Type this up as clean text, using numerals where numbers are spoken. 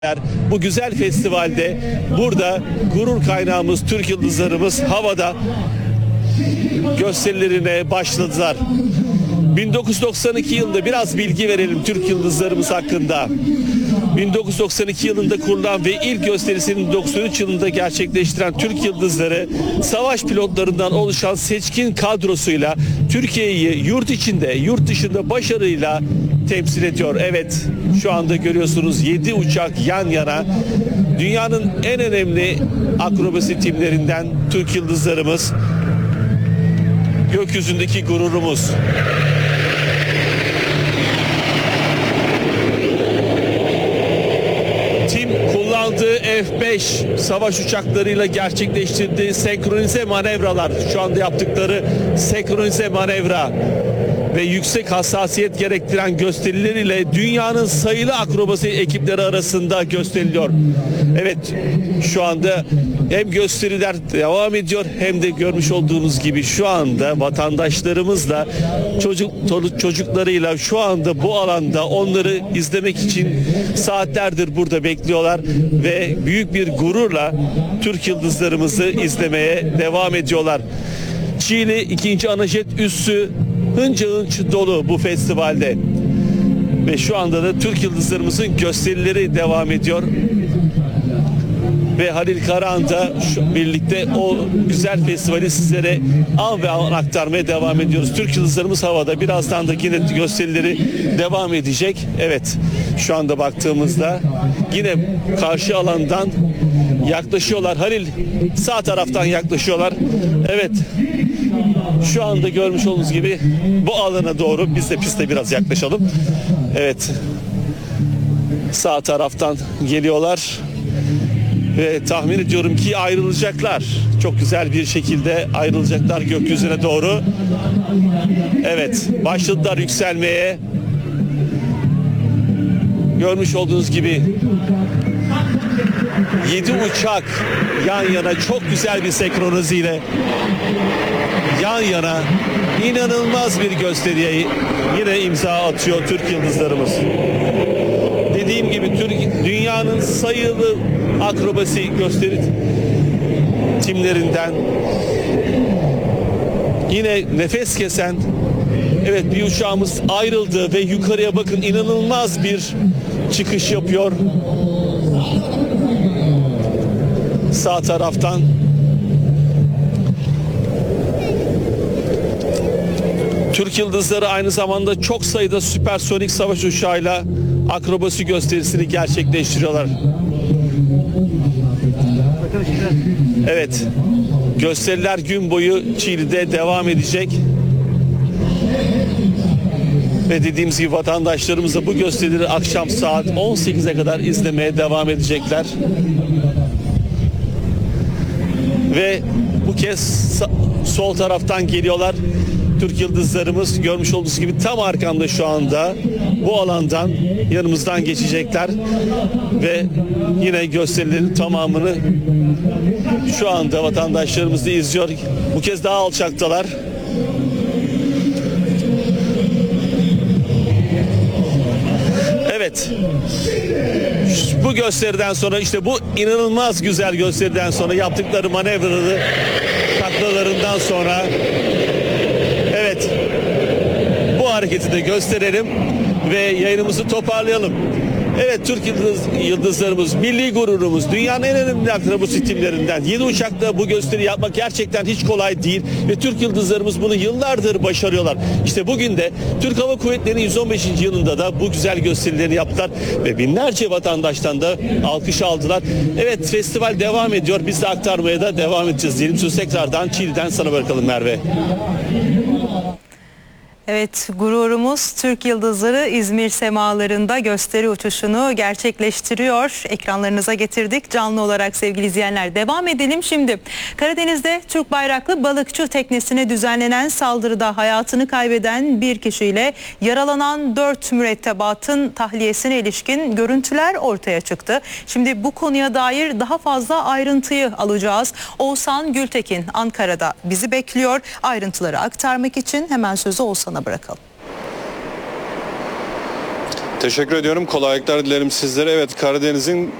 Bu güzel festivalde burada gurur kaynağımız Türk yıldızlarımız havada gösterilerine başladılar. 1992 yılında biraz bilgi verelim Türk yıldızlarımız hakkında. 1992 yılında kurulan ve ilk gösterisini 93 yılında gerçekleştiren Türk Yıldızları savaş pilotlarından oluşan seçkin kadrosuyla Türkiye'yi yurt içinde yurt dışında başarıyla temsil ediyor. Evet, şu anda görüyorsunuz 7 uçak yan yana. Dünyanın en önemli akrobasi timlerinden Türk Yıldızlarımız, gökyüzündeki gururumuz. Kullandığı F-5 savaş uçaklarıyla gerçekleştirdiği senkronize manevralar, şu anda yaptıkları senkronize manevra ve yüksek hassasiyet gerektiren gösterileriyle dünyanın sayılı akrobasi ekipleri arasında gösteriliyor. Evet, şu anda hem gösteriler devam ediyor hem de görmüş olduğunuz gibi şu anda vatandaşlarımızla çocuklarıyla şu anda bu alanda onları izlemek için saatlerdir burada bekliyorlar ve büyük bir gururla Türk yıldızlarımızı izlemeye devam ediyorlar. Çiğli 2. Anajet üssü hınca hınç dolu bu festivalde ve şu anda da Türk yıldızlarımızın gösterileri devam ediyor. Ve Halil Karahan da birlikte o güzel festivali sizlere an ve an aktarmaya devam ediyoruz. Türk yıldızlarımız havada. Birazdan da yine gösterileri devam edecek. Evet, şu anda baktığımızda yine karşı alandan yaklaşıyorlar. Halil, sağ taraftan yaklaşıyorlar. Evet, şu anda görmüş olduğunuz gibi bu alana doğru biz de piste biraz yaklaşalım. Evet, sağ taraftan geliyorlar. Ve tahmin ediyorum ki ayrılacaklar. Çok güzel bir şekilde ayrılacaklar gökyüzüne doğru. Evet, başladılar yükselmeye. Görmüş olduğunuz gibi 7 uçak yan yana çok güzel bir senkroniziyle yan yana inanılmaz bir gösteriye yine imza atıyor Türk yıldızlarımız. Dediğim gibi dünyanın sayılı akrobasi gösteri timlerinden yine nefes kesen, evet, bir uçağımız ayrıldı ve yukarıya bakın, inanılmaz bir çıkış yapıyor. Sağ taraftan Türk yıldızları aynı zamanda çok sayıda süpersonik savaş uçağıyla akrobasi gösterisini gerçekleştiriyorlar. Evet, gösteriler gün boyu Çiğli'de devam edecek. Ve dediğimiz gibi vatandaşlarımız da bu gösterileri akşam saat 18'e kadar izlemeye devam edecekler. Ve bu kez sol taraftan geliyorlar. Türk yıldızlarımız görmüş olduğunuz gibi tam arkamda şu anda bu alandan yanımızdan geçecekler ve yine gösterilerin tamamını şu anda vatandaşlarımız da izliyor. Bu kez daha alçaktalar. Evet. Bu gösteriden sonra, işte bu inanılmaz güzel gösteriden sonra yaptıkları manevraları, taklalarından sonra, evet, bu hareketi de gösterelim ve yayınımızı toparlayalım. Evet, Türk yıldızlarımız, milli gururumuz, dünyanın en önemli akrobasi timlerinden 7 uçakla bu gösteri yapmak gerçekten hiç kolay değil ve Türk yıldızlarımız bunu yıllardır başarıyorlar. İşte bugün de Türk Hava Kuvvetleri'nin 115. yılında da bu güzel gösterilerini yaptılar ve binlerce vatandaştan da alkış aldılar. Evet, festival devam ediyor. Biz de aktarmaya da devam edeceğiz diyelim. Söz tekrardan Çiğli'den sana bırakalım Merve. Evet, gururumuz Türk Yıldızları İzmir semalarında gösteri uçuşunu gerçekleştiriyor. Ekranlarınıza getirdik canlı olarak sevgili izleyenler. Devam edelim şimdi. Karadeniz'de Türk bayraklı balıkçı teknesine düzenlenen saldırıda hayatını kaybeden bir kişiyle yaralanan 4 mürettebatın tahliyesine ilişkin görüntüler ortaya çıktı. Şimdi bu konuya dair daha fazla ayrıntıyı alacağız. Oğuzhan Gültekin Ankara'da bizi bekliyor. Ayrıntıları aktarmak için hemen sözü Oğuzhan'a bırakalım. Teşekkür ediyorum. Kolaylıklar dilerim sizlere. Evet, Karadeniz'in